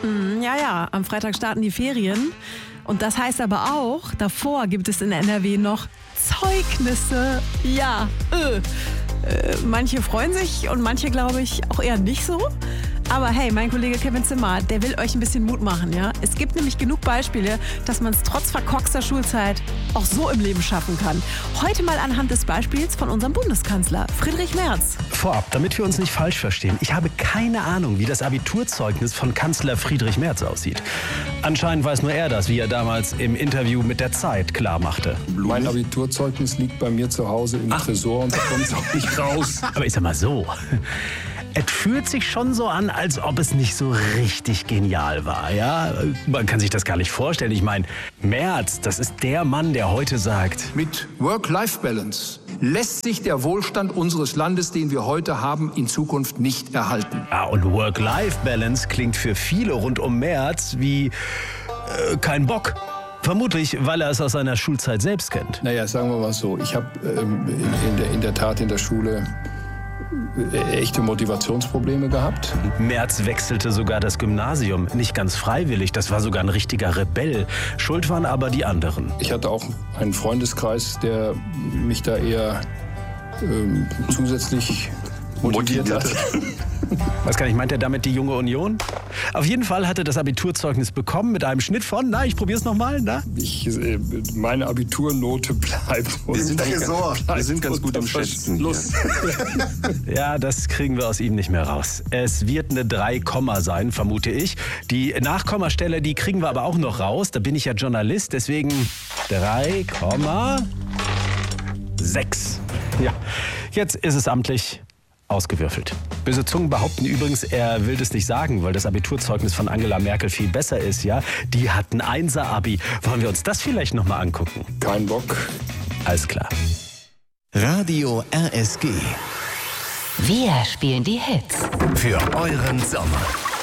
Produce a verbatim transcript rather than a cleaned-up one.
Mm, ja, ja, am Freitag starten die Ferien. Und das heißt aber auch, davor gibt es in N R W noch Zeugnisse. Ja, äh. Äh, manche freuen sich und manche, glaube ich, auch eher nicht so. Aber hey, mein Kollege Kevin Zimmer, der will euch ein bisschen Mut machen, ja? Es gibt nämlich genug Beispiele, dass man es trotz verkorkster Schulzeit auch so im Leben schaffen kann. Heute mal anhand des Beispiels von unserem Bundeskanzler Friedrich Merz. Vorab, damit wir uns nicht falsch verstehen, ich habe keine Ahnung, wie das Abiturzeugnis von Kanzler Friedrich Merz aussieht. Anscheinend weiß nur er das, wie er damals im Interview mit der Zeit klar machte. Mein Abiturzeugnis liegt bei mir zu Hause im Ach. Tresor und da kommt es auch nicht raus. Aber ich sag mal so, es fühlt sich schon so an, als ob es nicht so richtig genial war, ja? Man kann sich das gar nicht vorstellen. Ich meine, Merz, das ist der Mann, der heute sagt: Mit Work-Life-Balance lässt sich der Wohlstand unseres Landes, den wir heute haben, in Zukunft nicht erhalten. Ja, und Work-Life-Balance klingt für viele rund um Merz wie äh, kein Bock. Vermutlich, weil er es aus seiner Schulzeit selbst kennt. Naja, sagen wir mal so, ich habe ähm, in, in, der, in der Tat in der Schule echte Motivationsprobleme gehabt. Merz wechselte sogar das Gymnasium, nicht ganz freiwillig, das war sogar ein richtiger Rebell. Schuld waren aber die anderen. Ich hatte auch einen Freundeskreis, der mich da eher ähm, zusätzlich motiviert hat. Was kann ich, meint er damit die Junge Union? Auf jeden Fall hatte das Abiturzeugnis bekommen mit einem Schnitt von, na, ich probier's nochmal, na? Ich, äh, meine Abiturnote bleibt. Wir sind Tresor. Wir sind ganz gut am Schätzen. Los. Ja, das kriegen wir aus ihm nicht mehr raus. Es wird eine drei Komma sein, vermute ich. Die Nachkommastelle, die kriegen wir aber auch noch raus. Da bin ich ja Journalist, deswegen drei Komma sechs. Ja, jetzt ist es amtlich ausgewürfelt. Böse Zungen behaupten übrigens, er will das nicht sagen, weil das Abiturzeugnis von Angela Merkel viel besser ist, ja? Die hat ein Einser-Abi. Wollen wir uns das vielleicht noch mal angucken? Kein Bock. Alles klar. Radio R S G. Wir spielen die Hits. Für euren Sommer.